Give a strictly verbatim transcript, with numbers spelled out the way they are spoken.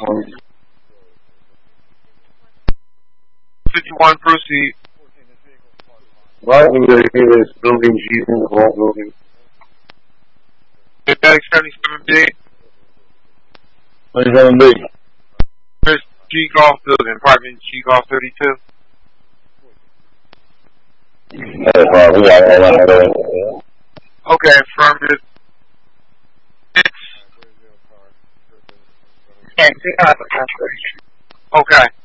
fifty-one, proceed. Right, we go here, this building, G's in the vault building. Medic seventy-seven B. twenty-seven B. Here's G Golf building, Private G Golf thirty-two. That's right, we got all that going. Okay, affirmative. Six. And we have a conversation. Okay.